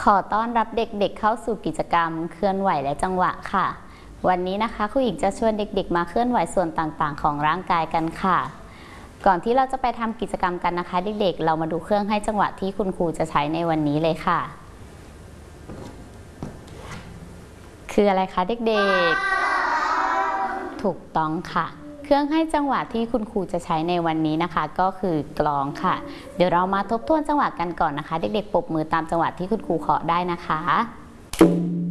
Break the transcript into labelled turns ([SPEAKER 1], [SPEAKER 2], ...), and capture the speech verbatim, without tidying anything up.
[SPEAKER 1] ขอต้อนรับเด็กๆเข้าสู่กิจกรรมเคลื่อนไหวและจังหวะค่ะวันนี้นะคะครูหญิงจะชวนเด็กๆมาเคลื่อนไหวส่วนต่างๆของร่างกายกันค่ะก่อนที่เราจะไปทำกิจกรรมกันนะคะเด็กๆเรามาดูเครื่องให้จังหวะที่คุณครูจะใช้ในวันนี้เลยค่ะคืออะไรคะเด็กๆถูกต้องค่ะเครื่องให้จังหวะที่คุณครูจะใช้ในวันนี้นะคะก็คือกลองค่ะเดี๋ยวเรามาทบทวนจังหวะกันก่อนนะคะเด็กๆปรบมือตามจังหวะที่คุณครูเคาะได้นะคะ